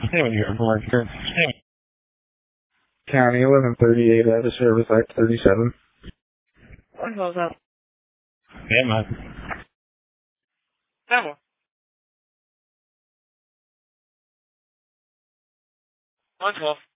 Stay with your marker. County 1138 out of service Act 37. One close up. Yeah, man. Double. One 12.